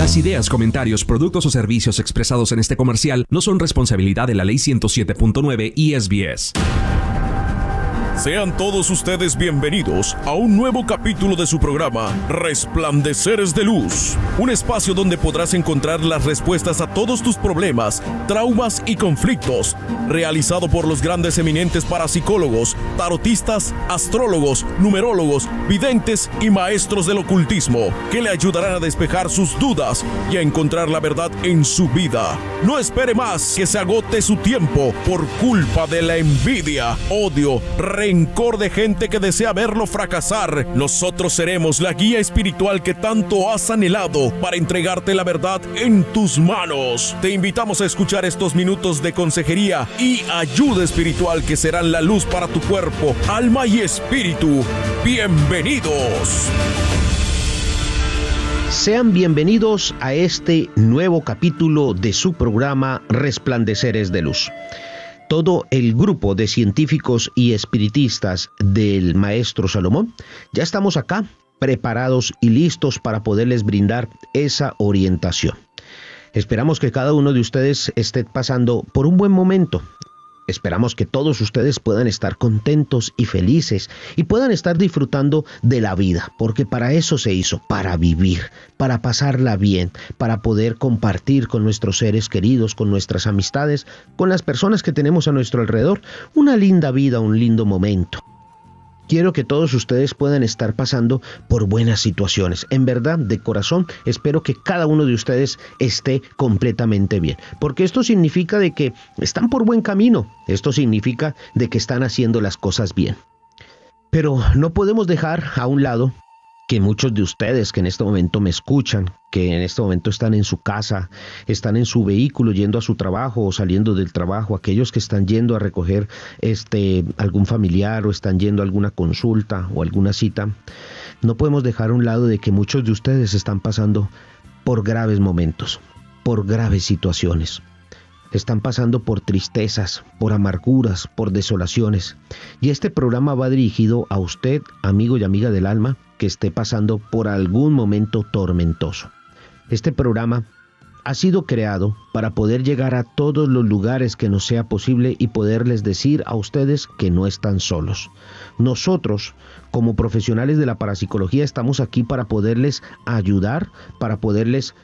Las ideas, comentarios, productos o servicios expresados en este comercial no son responsabilidad de la Ley 107.9 y SBS. Sean todos ustedes bienvenidos a un nuevo capítulo de su programa Resplandeceres de Luz, un espacio donde podrás encontrar las respuestas a todos tus problemas, traumas y conflictos, realizado por los grandes eminentes parapsicólogos, tarotistas, astrólogos, numerólogos, videntes y maestros del ocultismo, que le ayudarán a despejar sus dudas y a encontrar la verdad en su vida. No espere más que se agote su tiempo por culpa de la envidia, odio, rencor de gente que desea verlo fracasar. Nosotros seremos la guía espiritual que tanto has anhelado para entregarte la verdad en tus manos. Te invitamos a escuchar estos minutos de consejería y ayuda espiritual que serán la luz para tu cuerpo, alma y espíritu. ¡Bienvenidos! Sean bienvenidos a este nuevo capítulo de su programa Resplandeceres de Luz. Todo el grupo de científicos y espiritistas del Maestro Salomón ya estamos acá preparados y listos para poderles brindar esa orientación. Esperamos que cada uno de ustedes esté pasando por un buen momento. Esperamos que todos ustedes puedan estar contentos y felices y puedan estar disfrutando de la vida, porque para eso se hizo, para vivir, para pasarla bien, para poder compartir con nuestros seres queridos, con nuestras amistades, con las personas que tenemos a nuestro alrededor, una linda vida, un lindo momento. Quiero que todos ustedes puedan estar pasando por buenas situaciones. En verdad, de corazón, espero que cada uno de ustedes esté completamente bien. Porque esto significa de que están por buen camino. Esto significa de que están haciendo las cosas bien. Pero no podemos dejar a un lado que muchos de ustedes que en este momento me escuchan, que en este momento están en su casa, están en su vehículo yendo a su trabajo o saliendo del trabajo, aquellos que están yendo a recoger algún familiar o están yendo a alguna consulta o alguna cita, no podemos dejar a un lado de que muchos de ustedes están pasando por graves momentos, por graves situaciones. Están pasando por tristezas, por amarguras, por desolaciones. Y este programa va dirigido a usted, amigo y amiga del alma, que esté pasando por algún momento tormentoso. Este programa ha sido creado para poder llegar a todos los lugares que nos sea posible y poderles decir a ustedes que no están solos. Nosotros, como profesionales de la parapsicología, estamos aquí para poderles ayudar, para poderles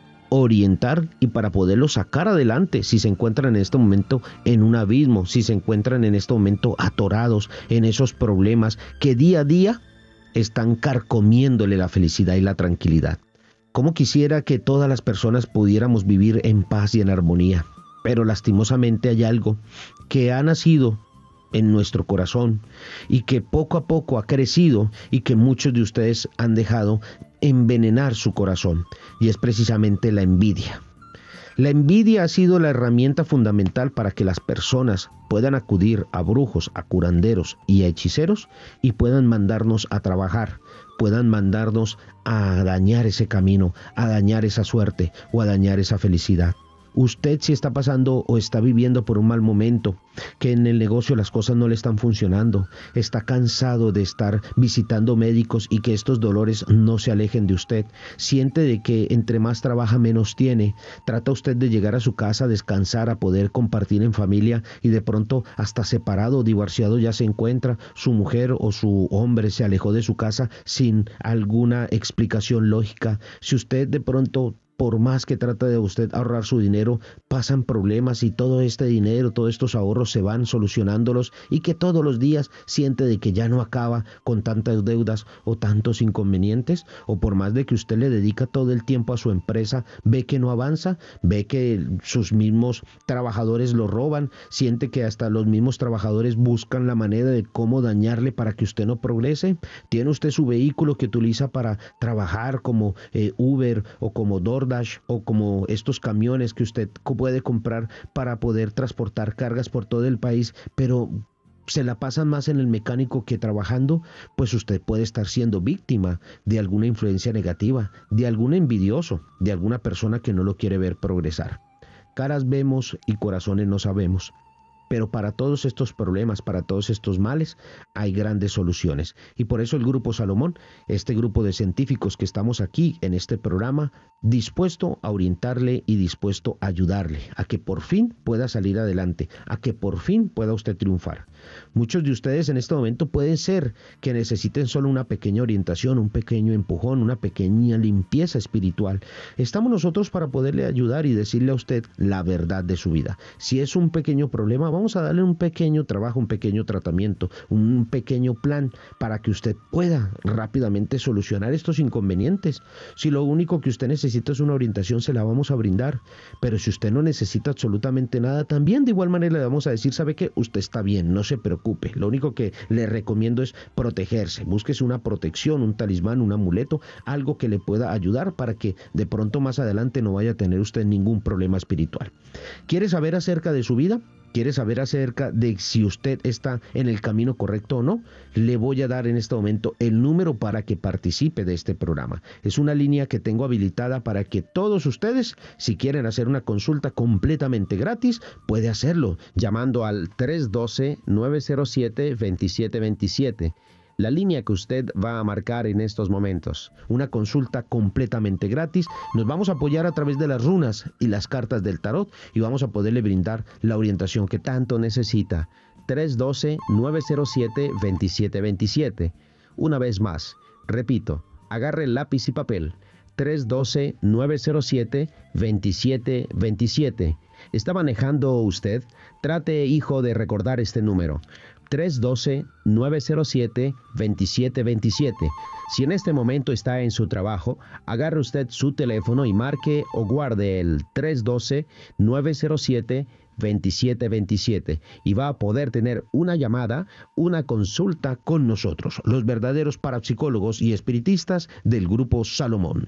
orientar y para poderlos sacar adelante si se encuentran en este momento en un abismo, si se encuentran en este momento atorados en esos problemas que día a día están carcomiéndole la felicidad y la tranquilidad. Cómo quisiera que todas las personas pudiéramos vivir en paz y en armonía, pero lastimosamente hay algo que ha nacido en nuestro corazón y que poco a poco ha crecido y que muchos de ustedes han dejado envenenar su corazón, y es precisamente la envidia. La envidia ha sido la herramienta fundamental para que las personas puedan acudir a brujos, a curanderos y a hechiceros y puedan mandarnos a trabajar, puedan mandarnos a dañar ese camino, a dañar esa suerte o a dañar esa felicidad. Usted si está pasando o está viviendo por un mal momento, que en el negocio las cosas no le están funcionando, está cansado de estar visitando médicos y que estos dolores no se alejen de usted, siente de que entre más trabaja menos tiene, trata usted de llegar a su casa a descansar, a poder compartir en familia y de pronto hasta separado o divorciado ya se encuentra, su mujer o su hombre se alejó de su casa sin alguna explicación lógica. Si usted de pronto, por más que trata de usted ahorrar su dinero, pasan problemas y todo este dinero, todos estos ahorros se van solucionándolos y que todos los días siente de que ya no acaba con tantas deudas o tantos inconvenientes, o por más de que usted le dedica todo el tiempo a su empresa, ve que no avanza, ve que sus mismos trabajadores lo roban, siente que hasta los mismos trabajadores buscan la manera de cómo dañarle para que usted no progrese. Tiene usted su vehículo que utiliza para trabajar como Uber o como DoorDash o como estos camiones que usted puede comprar para poder transportar cargas por todo el país, pero se la pasan más en el mecánico que trabajando, pues usted puede estar siendo víctima de alguna influencia negativa, de algún envidioso, de alguna persona que no lo quiere ver progresar. Caras vemos y corazones no sabemos. Pero para todos estos problemas, para todos estos males, hay grandes soluciones. Y por eso el Grupo Salomón, este grupo de científicos que estamos aquí en este programa, dispuesto a orientarle y dispuesto a ayudarle a que por fin pueda salir adelante, a que por fin pueda usted triunfar. Muchos de ustedes en este momento pueden ser que necesiten solo una pequeña orientación, un pequeño empujón, una pequeña limpieza espiritual. Estamos nosotros para poderle ayudar y decirle a usted la verdad de su vida. Si es un pequeño problema, vamos a darle un pequeño trabajo, un pequeño tratamiento, un pequeño plan para que usted pueda rápidamente solucionar estos inconvenientes. Si lo único que usted necesita es una orientación, se la vamos a brindar. Pero si usted no necesita absolutamente nada, también de igual manera le vamos a decir, ¿sabe qué? Usted está bien, no se preocupe. Lo único que le recomiendo es protegerse. Búsquese una protección, un talismán, un amuleto, algo que le pueda ayudar para que de pronto más adelante no vaya a tener usted ningún problema espiritual. ¿Quiere saber acerca de su vida? ¿Quiere saber acerca de si usted está en el camino correcto o no? Le voy a dar en este momento el número para que participe de este programa. Es una línea que tengo habilitada para que todos ustedes, si quieren hacer una consulta completamente gratis, puede hacerlo llamando al 312-907-2727. La línea que usted va a marcar en estos momentos. Una consulta completamente gratis. Nos vamos a apoyar a través de las runas y las cartas del tarot y vamos a poderle brindar la orientación que tanto necesita. 312-907-2727. Una vez más, repito, agarre lápiz y papel. 312-907-2727. ¿Está manejando usted? Trate, hijo, de recordar este número. 312-907-2727. Si en este momento está en su trabajo, agarre usted su teléfono y marque o guarde el 312-907-2727 y va a poder tener una llamada, una consulta con nosotros, los verdaderos parapsicólogos y espiritistas del Grupo Salomón.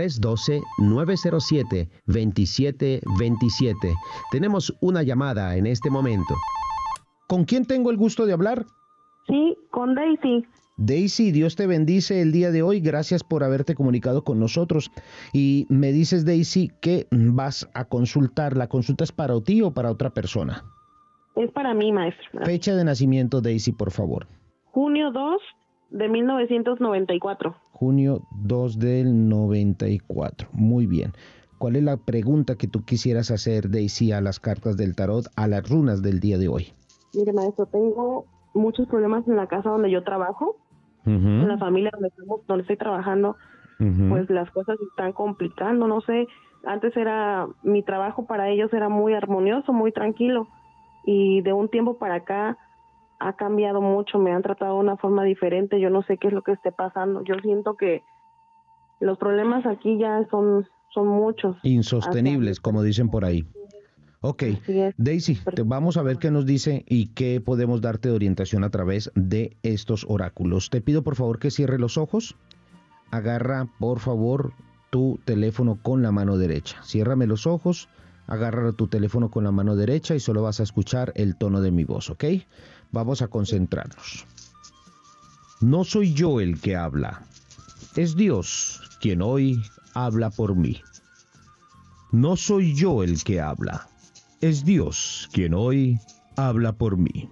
312-907-2727. Tenemos una llamada en este momento. ¿Con quién tengo el gusto de hablar? Sí, con Daisy. Daisy, Dios te bendice el día de hoy. Gracias por haberte comunicado con nosotros. Y me dices, Daisy, que vas a consultar. ¿La consulta es para ti o para otra persona? Es para mí, maestra. Fecha de nacimiento, Daisy, por favor. Junio 2 de 1994. Junio 2 del 94. Muy bien. ¿Cuál es la pregunta que tú quisieras hacer, Daisy, a las cartas del tarot, a las runas del día de hoy? Mire, maestro, tengo muchos problemas en la casa donde yo trabajo, en la familia donde estoy trabajando, pues las cosas se están complicando, no sé, antes era, mi trabajo para ellos era muy armonioso, muy tranquilo, y de un tiempo para acá ha cambiado mucho, me han tratado de una forma diferente, yo no sé qué es lo que esté pasando, yo siento que los problemas aquí ya son muchos. Insostenibles, como dicen por ahí. Ok, Daisy, vamos a ver qué nos dice y qué podemos darte de orientación a través de estos oráculos. Te pido por favor que cierre los ojos. Agarra por favor tu teléfono con la mano derecha. Ciérrame los ojos, agarra tu teléfono con la mano derecha y solo vas a escuchar el tono de mi voz, ¿ok? Vamos a concentrarnos. No soy yo el que habla, es Dios quien hoy habla por mí. No soy yo el que habla. Es Dios quien hoy habla por mí.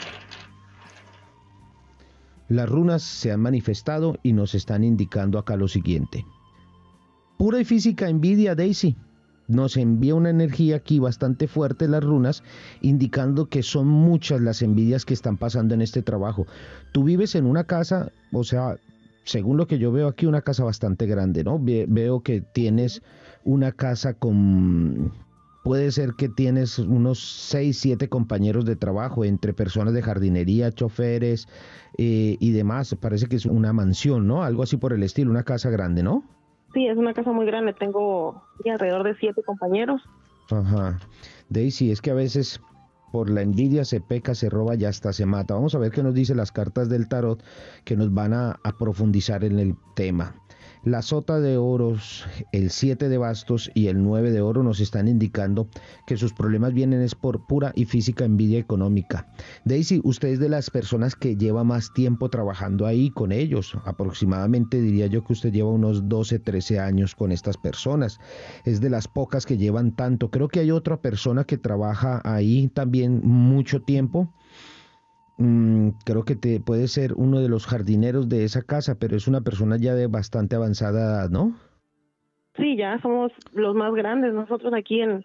Las runas se han manifestado y nos están indicando acá lo siguiente. Pura y física envidia, Daisy. Nos envía una energía aquí bastante fuerte las runas, indicando que son muchas las envidias que están pasando en este trabajo. Tú vives en una casa, o sea, según lo que yo veo aquí, una casa bastante grande, ¿no? Veo que tienes una casa con... Puede ser que tienes unos 6, 7 compañeros de trabajo, entre personas de jardinería, choferes y demás. Parece que es una mansión, ¿no? Algo así por el estilo, una casa grande, ¿no? Sí, es una casa muy grande. Tengo alrededor de 7 compañeros. Ajá. Daisy, es que a veces por la envidia se peca, se roba y hasta se mata. Vamos a ver qué nos dicen las cartas del tarot que nos van a profundizar en el tema. La sota de oros, el 7 de bastos y el 9 de oro nos están indicando que sus problemas vienen es por pura y física envidia económica. Daisy, usted es de las personas que lleva más tiempo trabajando ahí con ellos. Aproximadamente diría yo que usted lleva unos 12, 13 años con estas personas. Es de las pocas que llevan tanto. Creo que hay otra persona que trabaja ahí también mucho tiempo. Creo que puede ser uno de los jardineros de esa casa, pero es una persona ya de bastante avanzada edad, ¿no? Sí, ya somos los más grandes nosotros aquí en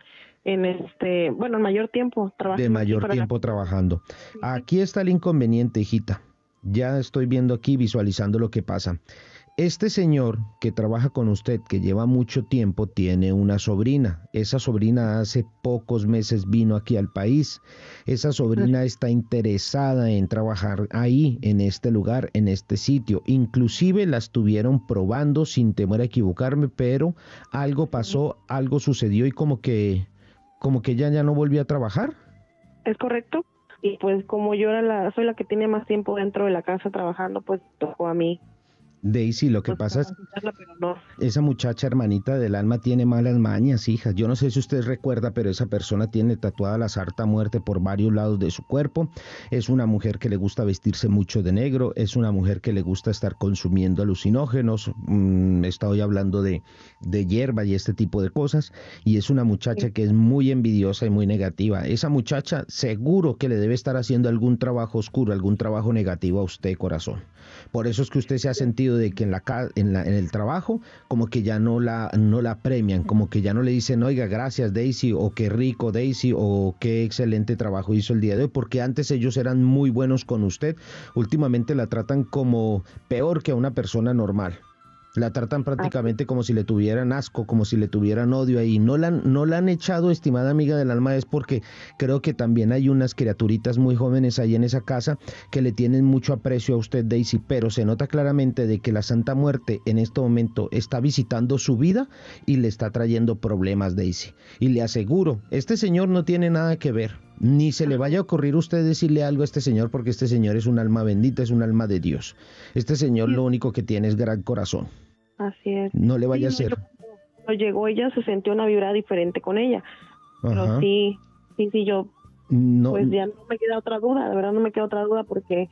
mayor tiempo trabajando. De mayor tiempo trabajando. Aquí está el inconveniente, hijita. Ya estoy viendo aquí, visualizando lo que pasa. Este señor que trabaja con usted, que lleva mucho tiempo, tiene una sobrina. Esa sobrina hace pocos meses vino aquí al país. Esa sobrina está interesada en trabajar ahí, en este lugar, en este sitio. Inclusive la estuvieron probando, sin temor a equivocarme, pero algo pasó, algo sucedió y como que ella ya no volvió a trabajar. Es correcto. Y pues como yo soy la que tiene más tiempo dentro de la casa trabajando, pues tocó a mí. Daisy, lo que pasa es pero no. Esa muchacha hermanita del alma tiene malas mañas, hija. Yo no sé si usted recuerda, pero esa persona tiene tatuada la sarta muerte por varios lados de su cuerpo. Es una mujer que le gusta vestirse mucho de negro, es una mujer que le gusta estar consumiendo alucinógenos. Estoy hablando de hierba y este tipo de cosas. Y es una muchacha que es muy envidiosa y muy negativa. Esa muchacha seguro que le debe estar haciendo algún trabajo oscuro, algún trabajo negativo a usted, corazón. Por eso es que usted se ha sentido de que en el trabajo como que ya no la premian, como que ya no le dicen, oiga, gracias Daisy, o qué rico Daisy, o qué excelente trabajo hizo el día de hoy, porque antes ellos eran muy buenos con usted. Últimamente la tratan como peor que a una persona normal. La tratan prácticamente como si le tuvieran asco, como si le tuvieran odio ahí. No la han echado, estimada amiga del alma, es porque creo que también hay unas criaturitas muy jóvenes ahí en esa casa que le tienen mucho aprecio a usted, Daisy, pero se nota claramente de que la Santa Muerte en este momento está visitando su vida y le está trayendo problemas, Daisy. Y le aseguro, este señor no tiene nada que ver. Ni se le vaya a ocurrir a usted decirle algo a este señor, porque este señor es un alma bendita, es un alma de Dios. Este señor lo único que tiene es gran corazón. Así es. No le vaya a hacer. Cuando llegó ella se sintió una vibra diferente con ella. Pero Ajá. sí, yo No, pues ya no me queda otra duda, de verdad no me queda otra duda porque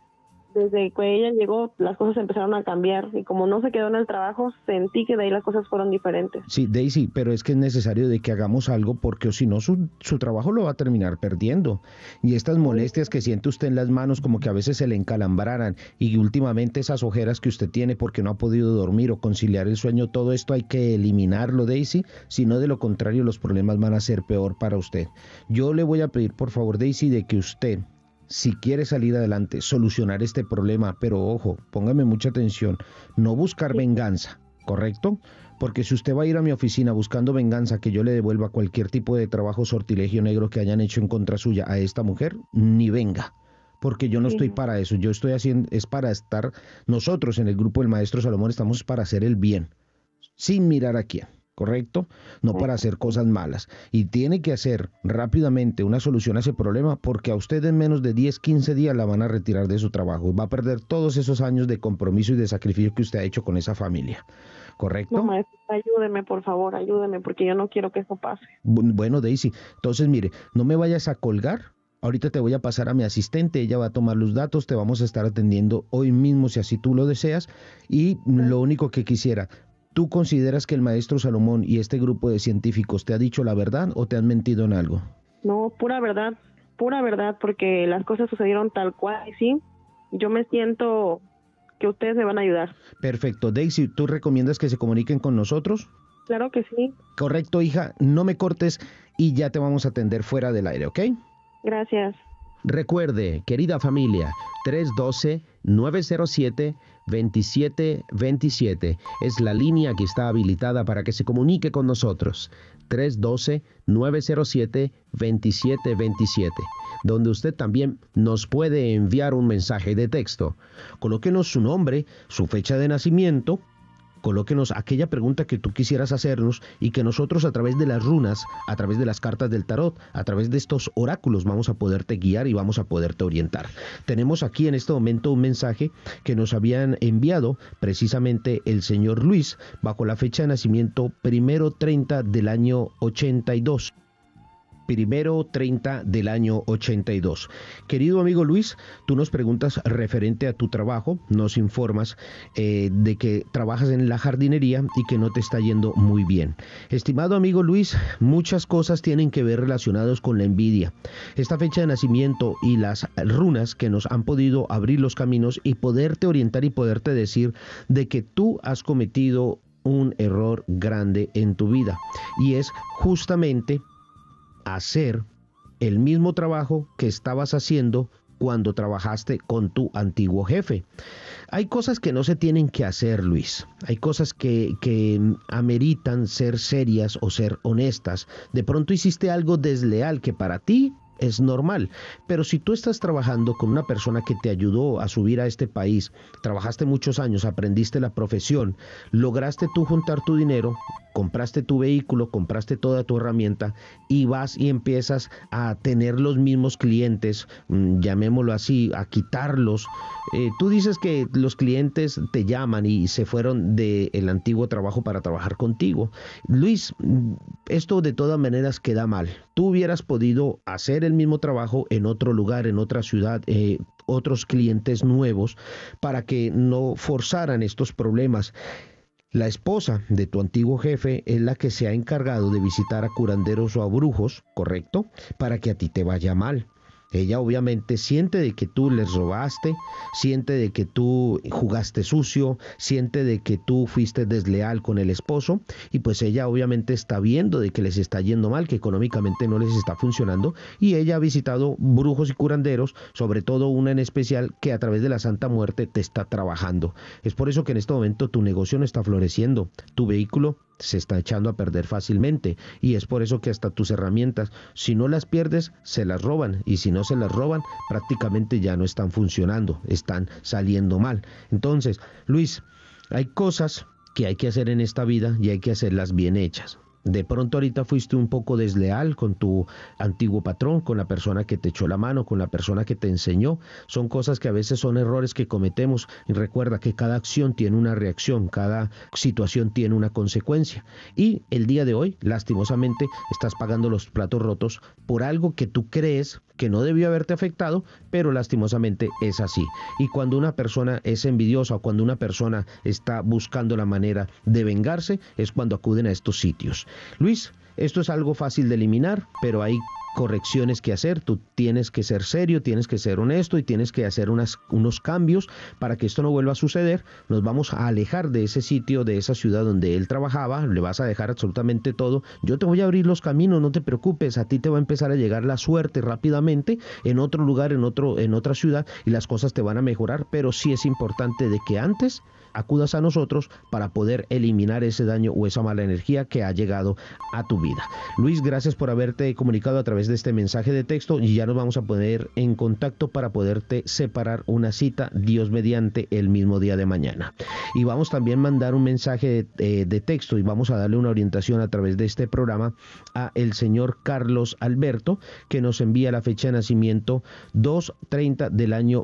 desde que ella llegó las cosas empezaron a cambiar y como no se quedó en el trabajo sentí que de ahí las cosas fueron diferentes. Sí, Daisy, pero es que es necesario de que hagamos algo porque o si no su trabajo lo va a terminar perdiendo. Y estas molestias que siente usted en las manos como que a veces se le encalambraran y últimamente esas ojeras que usted tiene porque no ha podido dormir o conciliar el sueño, todo esto hay que eliminarlo, Daisy, si no de lo contrario los problemas van a ser peor para usted. Yo le voy a pedir por favor, Daisy, de que usted, si quiere salir adelante, solucionar este problema, pero ojo, póngame mucha atención, no buscar venganza, ¿correcto? Porque si usted va a ir a mi oficina buscando venganza, que yo le devuelva cualquier tipo de trabajo sortilegio negro que hayan hecho en contra suya a esta mujer, ni venga. Porque yo no estoy para eso, yo estoy haciendo, es para estar, nosotros en el grupo del Maestro Salomón estamos para hacer el bien, sin mirar a quién. ¿Correcto? No para hacer cosas malas. Y tiene que hacer rápidamente una solución a ese problema porque a usted en menos de 10, 15 días la van a retirar de su trabajo. Va a perder todos esos años de compromiso y de sacrificio que usted ha hecho con esa familia. ¿Correcto? No, maestra, ayúdeme, por favor, ayúdeme, porque yo no quiero que eso pase. Bueno, Daisy, entonces mire, no me vayas a colgar. Ahorita te voy a pasar a mi asistente, ella va a tomar los datos, te vamos a estar atendiendo hoy mismo si así tú lo deseas. Y lo único que quisiera, ¿tú consideras que el Maestro Salomón y este grupo de científicos te ha dicho la verdad o te han mentido en algo? No, pura verdad, porque las cosas sucedieron tal cual, y sí, yo me siento que ustedes me van a ayudar. Perfecto. Daisy, ¿tú recomiendas que se comuniquen con nosotros? Claro que sí. Correcto, hija, no me cortes y ya te vamos a atender fuera del aire, ¿ok? Gracias. Recuerde, querida familia, 312-907-2727 es la línea que está habilitada para que se comunique con nosotros. 312-907-2727, donde usted también nos puede enviar un mensaje de texto. Colóquenos su nombre, su fecha de nacimiento colóquenos aquella pregunta que tú quisieras hacernos y que nosotros a través de las runas, a través de las cartas del tarot, a través de estos oráculos vamos a poderte guiar y vamos a poderte orientar. Tenemos aquí en este momento un mensaje que nos habían enviado precisamente el señor Luis bajo la fecha de nacimiento 1/30 del año 82. 1/30 del año 82. Querido amigo Luis, tú nos preguntas referente a tu trabajo, nos informas de que trabajas en la jardinería y que no te está yendo muy bien. Estimado amigo Luis, muchas cosas tienen que ver relacionadas con la envidia. Esta fecha de nacimiento y las runas que nos han podido abrir los caminos y poderte orientar y poderte decir de que tú has cometido un error grande en tu vida, y es justamente hacer el mismo trabajo que estabas haciendo cuando trabajaste con tu antiguo jefe. Hay cosas que no se tienen que hacer, Luis. Hay cosas que ameritan ser serias o ser honestas. De pronto hiciste algo desleal que para ti es normal, pero si tú estás trabajando con una persona que te ayudó a subir a este país, trabajaste muchos años, aprendiste la profesión, lograste tú juntar tu dinero, compraste tu vehículo, compraste toda tu herramienta y vas y empiezas a tener los mismos clientes, llamémoslo así, a quitarlos. Tú dices que los clientes te llaman y se fueron del antiguo trabajo para trabajar contigo. Luis, esto de todas maneras queda mal. Tú hubieras podido hacer el mismo trabajo en otro lugar, en otra ciudad, otros clientes nuevos, para que no forzaran estos problemas. La esposa de tu antiguo jefe es la que se ha encargado de visitar a curanderos o a brujos, ¿correcto? Para que a ti te vaya mal. Ella obviamente siente de que tú les robaste, siente de que tú jugaste sucio, siente de que tú fuiste desleal con el esposo, y pues ella obviamente está viendo de que les está yendo mal, que económicamente no les está funcionando, y ella ha visitado brujos y curanderos, sobre todo una en especial que a través de la Santa Muerte te está trabajando. Es por eso que en este momento tu negocio no está floreciendo, tu vehículo se está echando a perder fácilmente, y es por eso que hasta tus herramientas, si no las pierdes, se las roban, y si no se las roban, prácticamente ya no están funcionando, están saliendo mal. Entonces, Luis, hay cosas que hay que hacer en esta vida y hay que hacerlas bien hechas. De pronto ahorita fuiste un poco desleal con tu antiguo patrón, con la persona que te echó la mano, con la persona que te enseñó. Son cosas que a veces son errores que cometemos, y recuerda que cada acción tiene una reacción, cada situación tiene una consecuencia. Y el día de hoy, lastimosamente, estás pagando los platos rotos por algo que tú crees que no debió haberte afectado, pero lastimosamente es así. Y cuando una persona es envidiosa o cuando una persona está buscando la manera de vengarse, es cuando acuden a estos sitios. Luis, esto es algo fácil de eliminar, pero hay correcciones que hacer. Tú tienes que ser serio, tienes que ser honesto y tienes que hacer unos cambios para que esto no vuelva a suceder. Nos vamos a alejar de ese sitio, de esa ciudad donde él trabajaba, le vas a dejar absolutamente todo. Yo te voy a abrir los caminos, no te preocupes, a ti te va a empezar a llegar la suerte rápidamente en otro lugar, en otra ciudad, y las cosas te van a mejorar, pero sí es importante de que antes acudas a nosotros para poder eliminar ese daño o esa mala energía que ha llegado a tu vida. Luis, gracias por haberte comunicado a través de este mensaje de texto, y ya nos vamos a poner en contacto para poderte separar una cita, Dios mediante, el mismo día de mañana. Y vamos también a mandar un mensaje de texto, y vamos a darle una orientación a través de este programa a el señor Carlos Alberto, que nos envía la fecha de nacimiento 2/30 del año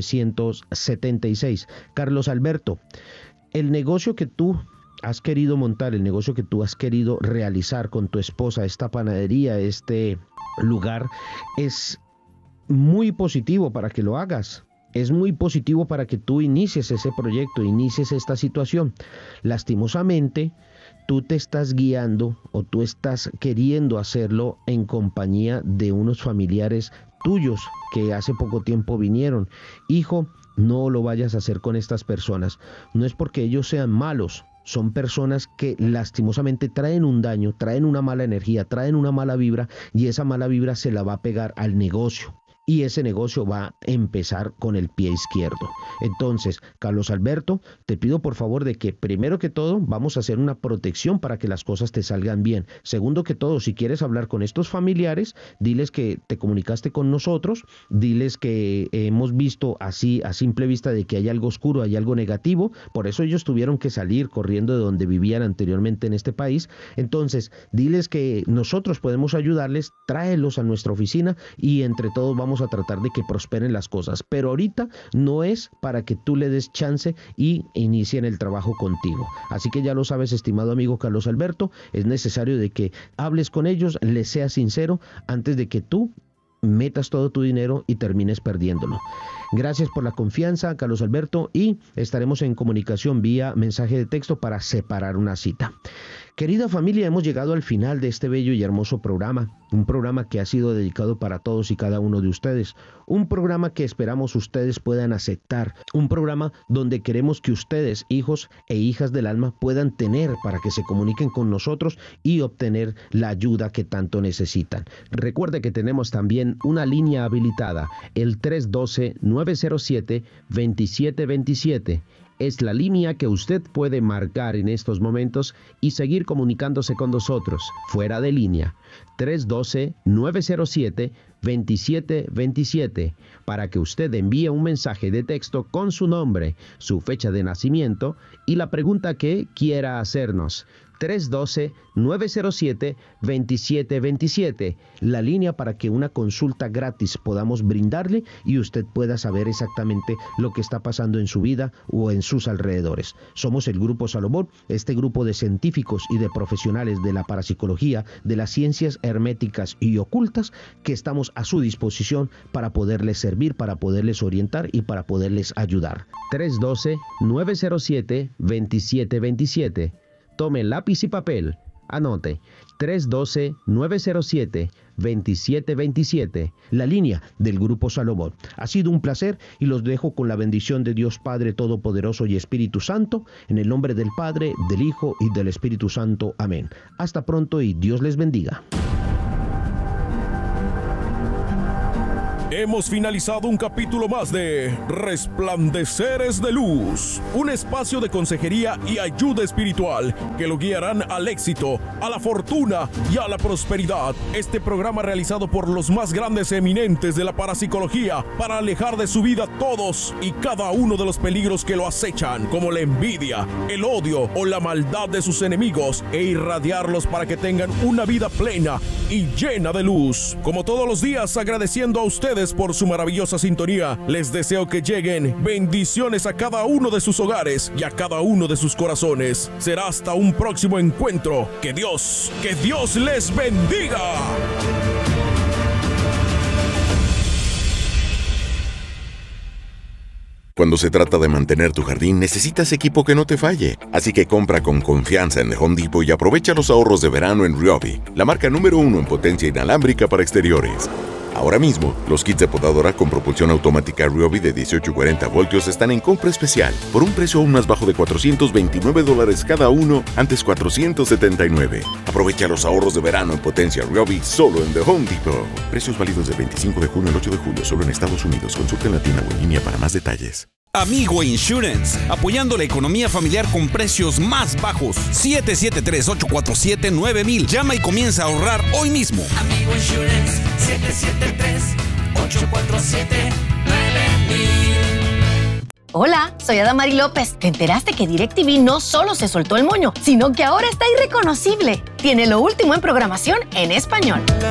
1976. Carlos Alberto, el negocio que tú has querido montar, el negocio que tú has querido realizar con tu esposa, esta panadería, este lugar, es muy positivo para que lo hagas. Es muy positivo para que tú inicies ese proyecto, inicies esta situación. Lastimosamente, tú te estás guiando o tú estás queriendo hacerlo en compañía de unos familiares tuyos que hace poco tiempo vinieron. Hijo, no lo vayas a hacer con estas personas. No es porque ellos sean malos, son personas que lastimosamente traen un daño, traen una mala energía, traen una mala vibra, y esa mala vibra se la va a pegar al negocio. y ese negocio va a empezar con el pie izquierdo. Entonces, Carlos Alberto, te pido por favor de que primero que todo vamos a hacer una protección para que las cosas te salgan bien. Segundo que todo, si quieres hablar con estos familiares, diles que te comunicaste con nosotros, diles que hemos visto así a simple vista de que hay algo oscuro, hay algo negativo, por eso ellos tuvieron que salir corriendo de donde vivían anteriormente en este país. Entonces, diles que nosotros podemos ayudarles, tráelos a nuestra oficina y entre todos vamos a tratar de que prosperen las cosas. Pero ahorita no es para que tú le des chance y inicien el trabajo contigo. Así que ya lo sabes, estimado amigo Carlos Alberto, es necesario de que hables con ellos, les seas sincero antes de que tú metas todo tu dinero y termines perdiéndolo. Gracias por la confianza, Carlos Alberto, y estaremos en comunicación vía mensaje de texto para separar una cita. Querida familia, hemos llegado al final de este bello y hermoso programa, un programa que ha sido dedicado para todos y cada uno de ustedes, un programa que esperamos ustedes puedan aceptar, un programa donde queremos que ustedes, hijos e hijas del alma, puedan tener para que se comuniquen con nosotros y obtener la ayuda que tanto necesitan. Recuerde que tenemos también una línea habilitada, el 312-907-2727. Es la línea que usted puede marcar en estos momentos y seguir comunicándose con nosotros, fuera de línea. 312-907-2727, para que usted envíe un mensaje de texto con su nombre, su fecha de nacimiento y la pregunta que quiera hacernos. 312-907-2727, la línea para que una consulta gratis podamos brindarle y usted pueda saber exactamente lo que está pasando en su vida o en sus alrededores. Somos el Grupo Salomón, este grupo de científicos y de profesionales de la parapsicología, de las ciencias herméticas y ocultas, que estamos a su disposición para poderles servir, para poderles orientar y para poderles ayudar. 312-907-2727. Tome lápiz y papel, anote, 312-907-2727, la línea del Grupo Salomón. Ha sido un placer y los dejo con la bendición de Dios Padre Todopoderoso y Espíritu Santo, en el nombre del Padre, del Hijo y del Espíritu Santo. Amén. Hasta pronto y Dios les bendiga. Hemos finalizado un capítulo más de Resplandeceres de Luz, un espacio de consejería y ayuda espiritual que lo guiarán al éxito, a la fortuna y a la prosperidad. Este programa realizado por los más grandes eminentes de la parapsicología para alejar de su vida todos y cada uno de los peligros que lo acechan, como la envidia, el odio o la maldad de sus enemigos, e irradiarlos para que tengan una vida plena y llena de luz. Como todos los días, agradeciendo a ustedes por su maravillosa sintonía, les deseo que lleguen bendiciones a cada uno de sus hogares y a cada uno de sus corazones. Será hasta un próximo encuentro. Que Dios les bendiga. Cuando se trata de mantener tu jardín, necesitas equipo que no te falle. Así que compra con confianza en The Home Depot y aprovecha los ahorros de verano en Ryobi, la marca número 1 en potencia inalámbrica para exteriores. Ahora mismo, los kits de podadora con propulsión automática Ryobi de 18 y 40 voltios están en compra especial por un precio aún más bajo de $429 cada uno, antes $479. Aprovecha los ahorros de verano en potencia Ryobi solo en The Home Depot. Precios válidos del 25 de junio al 8 de julio solo en Estados Unidos. Consulta en la tienda o en línea para más detalles. Amigo Insurance, apoyando la economía familiar con precios más bajos. 773-847-9000. Llama y comienza a ahorrar hoy mismo. Amigo Insurance, 773-847-9000. Hola, soy Adamari López. ¿Te enteraste que DirecTV no solo se soltó el moño, sino que ahora está irreconocible? Tiene lo último en programación en español.